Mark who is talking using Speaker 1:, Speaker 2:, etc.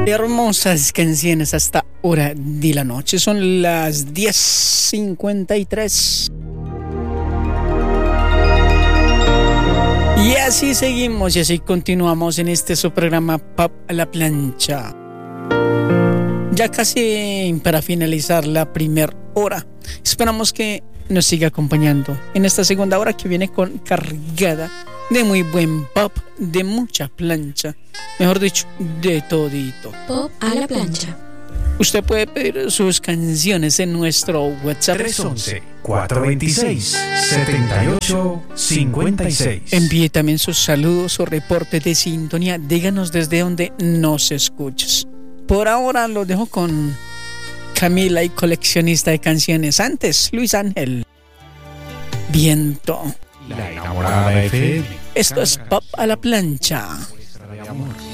Speaker 1: Hermosas canciones hasta hora de la noche. Son las 10:53. Y así seguimos y así continuamos en este su programa Pop a la Plancha. Ya casi para finalizar la primera hora. Esperamos que nos siga acompañando en esta segunda hora que viene cargada de muy buen pop, de mucha plancha, mejor dicho, de todito.
Speaker 2: Pop a la plancha.
Speaker 1: Usted puede pedir sus canciones en nuestro WhatsApp
Speaker 3: 311-426-7856.
Speaker 1: Envíe también sus saludos o reportes de sintonía. Díganos desde dónde nos escuchas. Por ahora lo dejo con Camila y coleccionista de canciones. Antes, Luis Ángel. Viento.
Speaker 3: La enamorada FM.
Speaker 1: Esto es Pop a la Plancha.
Speaker 3: De amor.